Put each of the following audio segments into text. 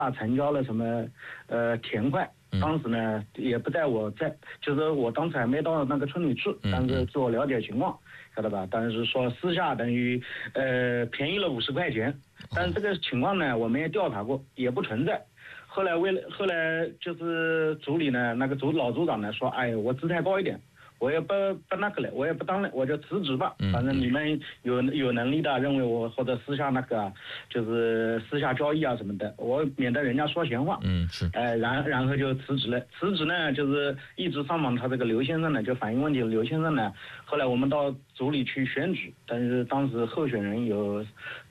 成交了什么田块。当时呢也不在我在，就是我当时还没到那个村里去，但是自我了解情况，晓得吧？但是说私下等于便宜了50块钱，但是这个情况呢我们也调查过，也不存在。后来就是组里呢那个老组长呢说，哎，我姿态高一点。我也不那个了，我也不当了，我就辞职吧。反正你们有能力的，认为我或者私下那个就是私下交易啊什么的，我免得人家说闲话。 是。 然后就辞职了。辞职呢，就是一直上访他这个刘先生呢，就反映问题。刘先生呢，后来我们到组里去选举，但是当时候选人有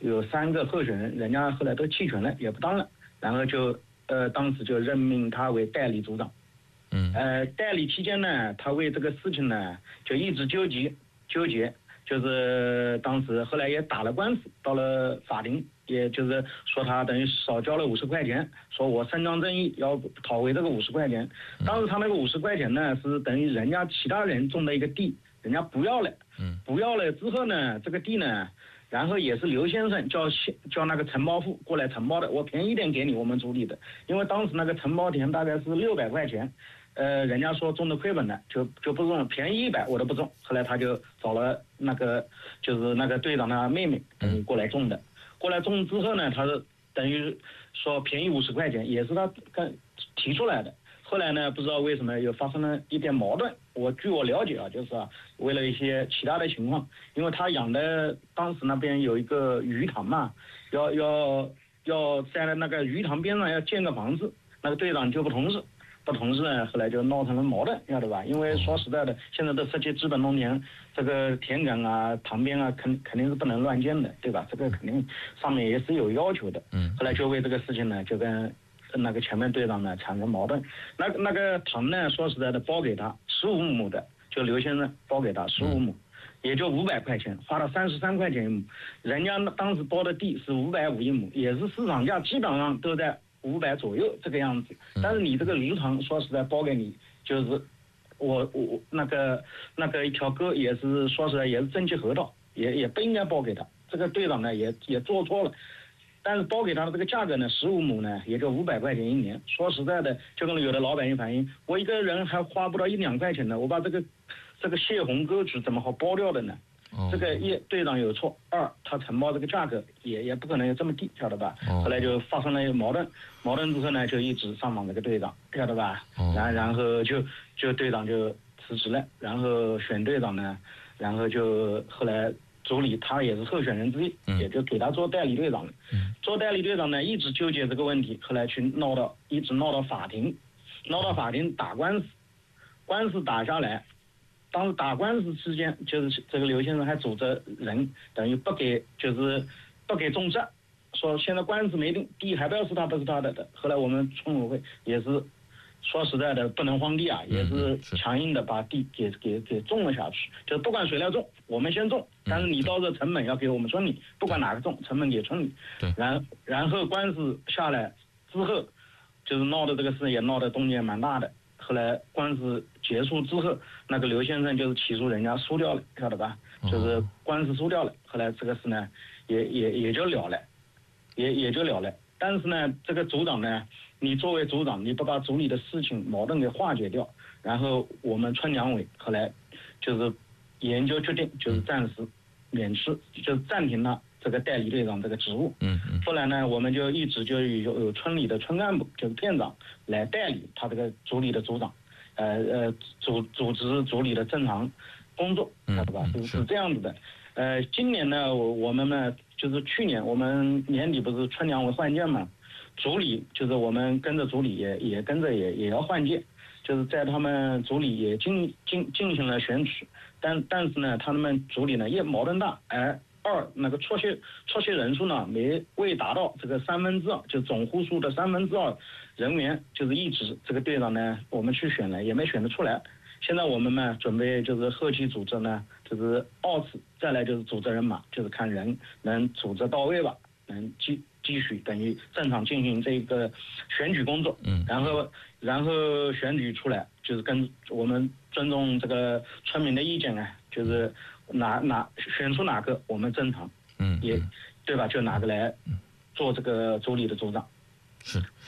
3个候选人，人家后来都弃权了，也不当了。然后就当时就任命他为代理组长。代理期间呢，他为这个事情呢就一直纠结，就是当时后来也打了官司，到了法庭，也就是说他等于少交了50块钱，说我伸张正义要讨回这个50块钱。当时他那个50块钱呢是等于人家其他人种的一个地，人家不要了，不要了之后呢，这个地呢，然后也是刘先生叫那个承包户过来承包的，我便宜点给你我们组里的，因为当时那个承包田大概是600块钱。人家说种的亏本的就不种，便宜100我都不种。后来他就找了那个就是那个队长的妹妹过来种的，过来种之后呢，他是等于说便宜50块钱，也是他提出来的。后来呢，不知道为什么又发生了一点矛盾。据我了解啊，就是为了一些其他的情况，因为他养的当时那边有一个鱼塘嘛，要在那个鱼塘边上要建个房子，那个队长就不同意。呢，后来就闹成了矛盾，晓得吧？因为说实在的，现在都涉及资本农田，这个田埂啊、塘边啊，肯定是不能乱建的，对吧？这个肯定上面也是有要求的。后来就为这个事情呢，就跟那个前面队长呢产生矛盾。那个塘呢，说实在的，包给他15亩的，就刘先生包给他15亩，也就500块钱，花了33块钱一亩。人家当时包的地是550一亩，也是市场价，基本上都在500左右这个样子。但是你这个鱼塘说实在包给你，就是我那个一条沟也是说实在也是征集合同，也不应该包给他。这个队长呢也做错了，但是包给他的这个价格呢，15亩呢也就500块钱一年。说实在的，就跟有的老百姓反映，我一个人还花不到1-2块钱呢，我把这个泄洪沟渠怎么好包掉的呢？这个队长有错，2他承包这个价格也不可能有这么低，晓得吧？后来就发生了矛盾之后呢，就一直上访这个队长，晓得吧？然后就队长就辞职了，然后选队长呢，然后就后来组里他也是候选人之一，也就给他做代理队长了。做代理队长呢，一直纠结这个问题，后来一直闹到法庭打官司打下来。当时打官司期间，就是这个刘先生还组织人等于不给重质，说现在官司没定，地还不是他的。后来我们村委会也是说实在的不能荒地啊，也是强硬的把地给种了下去，就不管谁来种，我们先种，但是你到这成本要给我们村里，不管哪个种，成本给村里。然后官司下来之后，就是闹的这个事也闹得动静蛮大的。后来官司结束之后，那个刘先生就是起诉人家输掉了，晓得吧？就是官司输掉了。后来这个事呢，也就了了，也就了了。但是呢，这个组长呢，你作为组长，你不把组里的事情矛盾给化解掉，然后我们村两委后来就是研究决定，就是暂时免职，就是暂停他这个代理队长这个职务。后来呢，我们就一直就有村里的村干部，就是店长来代理他这个组里的组长，组织组里的正常工作，晓得吧？是这样子的。今年呢，我们呢就是去年我们年底不是村两委换届嘛，组里就是我们跟着组里也跟着也要换届，就是在他们组里也进行了选举，但是呢，他们组里呢也矛盾大，那个出席人数呢未达到这个2/3，就总户数的2/3人员，就是一直这个队长呢我们去选了也没选得出来。现在我们呢准备就是后期组织呢，就是2次，再来就是组织人马，就是看人能组织到位吧，能继续等于正常进行这个选举工作。然后选举出来，就是跟我们尊重这个村民的意见呢，就是选出哪个我们正常，也对吧？就哪个来做这个组里的组长。 是。